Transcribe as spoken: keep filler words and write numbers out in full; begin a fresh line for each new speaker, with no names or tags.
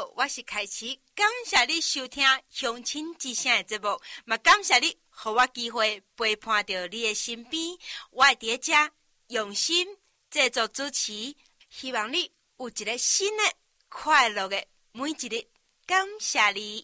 好，我是凯琪，感谢你收听乡亲之声的节目，嘛感谢你给我机会陪伴到你的身边，我会在这用心制作主持，希望你有一个新的快乐的每一日，感谢你。